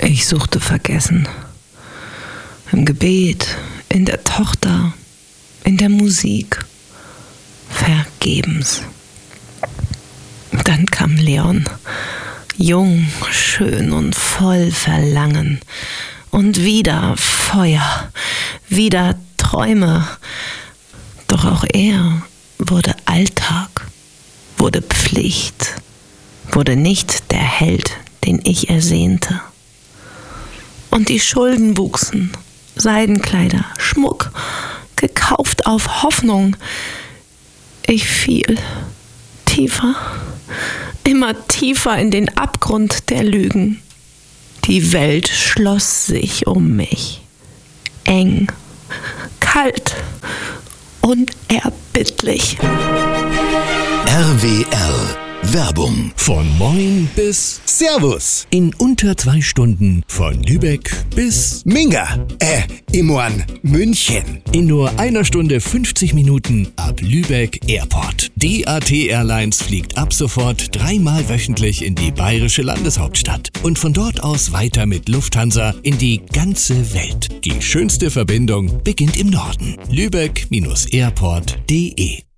Ich suchte vergessen. Im Gebet, in der Tochter, in der Musik. Vergebens. Dann kam Leon. Jung, schön und voll Verlangen. Und wieder Feuer, wieder Träume. Doch auch er wurde Alltag, wurde Pflicht, wurde nicht der Held, den ich ersehnte. Und die Schulden wuchsen, Seidenkleider, Schmuck, gekauft auf Hoffnung. Ich fiel tiefer, immer tiefer in den Abgrund der Lügen. Die Welt schloss sich um mich, eng, kalt, unerbittlich. RWR Werbung. Von Moin bis Servus. in unter 2 Stunden von Lübeck bis Minga. Imorn München. in nur 1 Stunde 50 Minuten ab Lübeck Airport. DAT Airlines fliegt ab sofort 3-mal wöchentlich in die bayerische Landeshauptstadt und von dort aus weiter mit Lufthansa in die ganze Welt. Die schönste Verbindung beginnt im Norden. Lübeck-airport.de